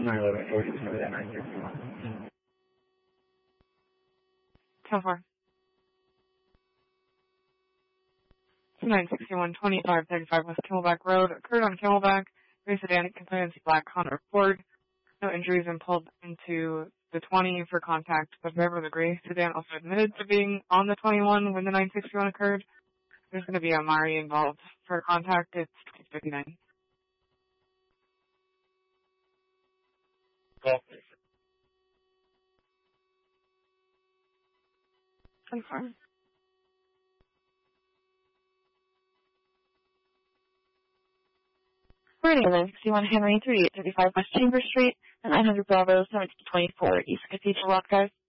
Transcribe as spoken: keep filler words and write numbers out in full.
nine eleven forty-two to that nine sixty-one. ten four. nine sixty-one twenty-five thirty-five West Camelback Road. Occurred on Camelback. Gray sedan, components black Honda Ford. No injuries and pulled into the twenty for contact. The driver of the gray sedan also admitted to being on the twenty-one when the nine sixty-one occurred. There's going to be a Mari involved for contact. It's fifty-nine. Call. Confirm. Reading nine sixty-one Henry, thirty-eight thirty-five West Chambers Street, and nine hundred Bravo, seventeen twenty-four East Cathedral Walk Drive.